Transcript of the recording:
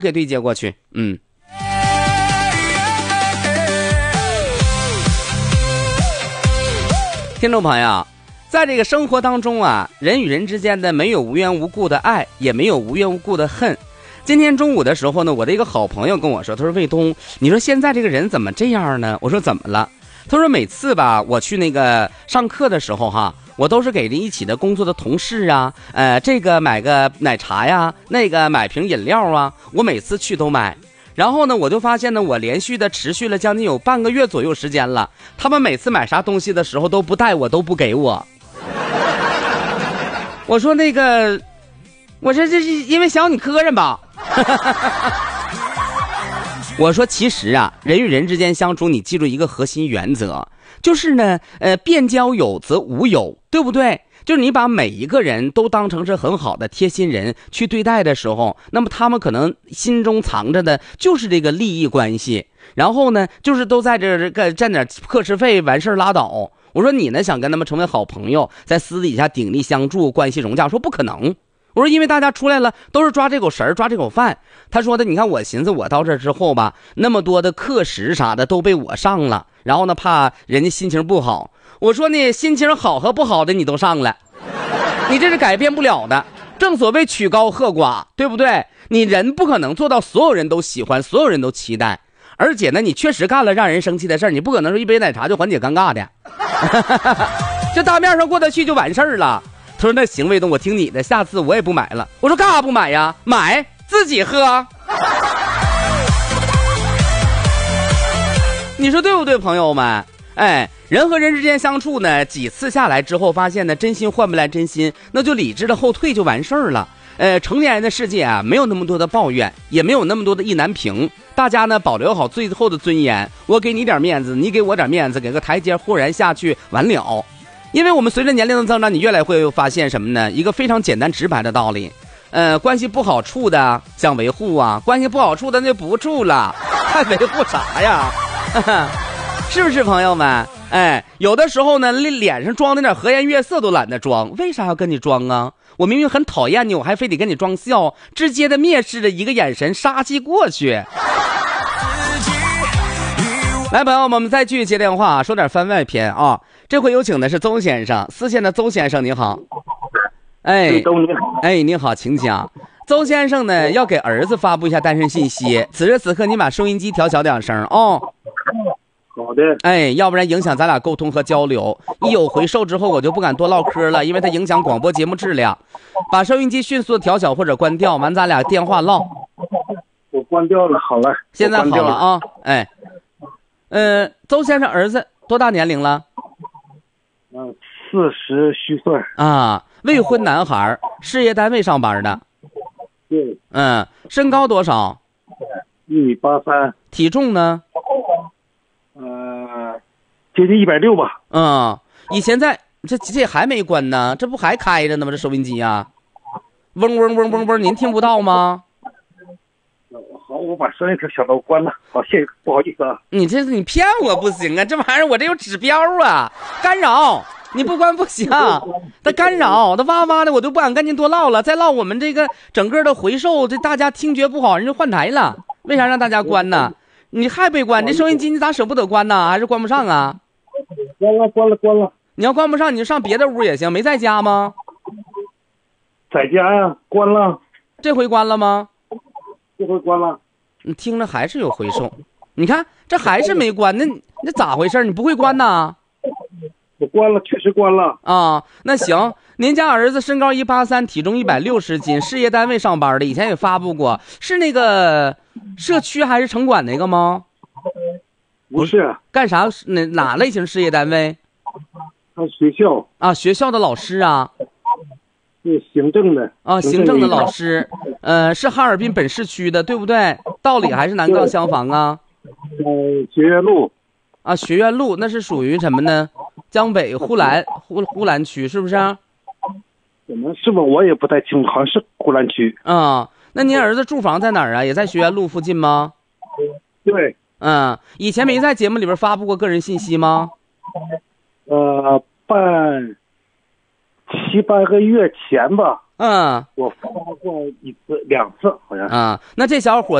给对接过去。听众朋友，在这个生活当中啊，人与人之间的没有无缘无故的爱，也没有无缘无故的恨。今天中午的时候呢，我的一个好朋友跟我说，他说卫东，你说现在这个人怎么这样呢？我说怎么了？他说每次吧，我去那个上课的时候哈，我都是给着一起的工作的同事啊，这个买个奶茶呀，那个买瓶饮料啊，我每次去都买。然后呢，我就发现呢，我连续的持续了将近有半个月左右时间了，他们每次买啥东西的时候都不带我，都不给我。我说那个，我说这是因为想你磕碜吧。我说其实啊，人与人之间相处，你记住一个核心原则，就是呢，变交友则无友，对不对？就是你把每一个人都当成是很好的贴心人去对待的时候，那么他们可能心中藏着的就是这个利益关系，然后呢，就是都在这个占点课时费，完事拉倒。我说你呢，想跟他们成为好朋友，在私底下鼎力相助，关系融洽，说不可能。我说因为大家出来了都是抓这口食儿，抓这口饭。他说的，你看我寻思我到这之后吧，那么多的课时啥的都被我上了，然后呢怕人家心情不好。我说呢，心情好和不好的你都上了，你这是改变不了的。正所谓曲高和寡，对不对？你人不可能做到所有人都喜欢，所有人都期待。而且呢，你确实干了让人生气的事儿，你不可能说一杯奶茶就缓解尴尬的。这大面上过得去就完事儿了。他说那行卫东，我听你的，下次我也不买了。我说干啥不买呀？买自己喝。你说对不对，朋友们？人和人之间相处呢，几次下来之后，发现呢，真心换不来真心，那就理智的后退就完事儿了。成年人的世界啊，没有那么多的抱怨，也没有那么多的意难平，大家呢保留好最后的尊严，我给你点面子，你给我点面子，给个台阶，豁然下去完了。因为我们随着年龄的增长，你越来会发现什么呢？一个非常简单直白的道理，关系不好处的想维护啊，关系不好处的那就不处了，还维护啥呀？是不是朋友们？有的时候呢，脸上装那点和颜悦色都懒得装，为啥要跟你装啊？我明明很讨厌你，我还非得跟你装笑，直接的蔑视着一个眼神，杀气过去。来，朋友们，我们再继续接电话，说点番外篇啊。这回有请的是邹先生，四线的邹先生，你好。你好，请讲。邹先生呢，要给儿子发布一下单身信息，此时此刻你把收音机调小点声哦。 好的。 要不然影响咱俩沟通和交流。一有回授之后，我就不敢多唠嗑了，因为它影响广播节目质量。把收音机迅速的调小或者关掉，完咱俩电话唠。 我关掉了，好了。 现在好了啊。邹先生儿子多大年龄了 ？40虚岁啊，未婚男孩，事业单位上班的。 对。 身高多少 ？1.83米。 体重呢？ 接近160吧。 以前在这还没关呢，这不还开着呢吗？这收音机啊，嗡嗡嗡嗡嗡，您听不到吗？ 好，我把声音调小到关了。好，谢谢，不好意思啊。 你骗我不行啊，这玩意儿我这有指标啊，干扰。你不关不行，它干扰，它哇哇的，我都不敢跟您多唠了。再唠我们这个整个的回授，这大家听觉不好，人就换台了。为啥让大家关呢？你还没关，这收音机你咋舍不得关呢？还是关不上啊？ 关了。 你要关不上，你就上别的屋也行。没在家吗？ 在家呀，关了。 这回关了吗？ 这回关了。 你听着还是有回授，你看这还是没关，那咋回事？你不会关呐？ 我关了，确实关了啊。那行，您家儿子身高183，体重160斤，事业单位上班的，以前也发布过，是那个社区还是城管那个吗？ 不是。 干啥？哪类型事业单位？ 学校啊，学校的老师啊。 是行政的啊，行政的老师。是哈尔滨本市区的，对不对？道里还是南岗厢房啊？ 学院路。 啊，学院路那是属于什么呢？江北呼兰区是不是？ 可能是吧，我也不太清楚，好像是呼兰区。 那您儿子住房在哪儿啊？也在学院路附近吗？ 对。 以前没在节目里边发布过个人信息吗？ 办7、8个月前吧。 嗯我发过一次、两次，好像是。 那这小伙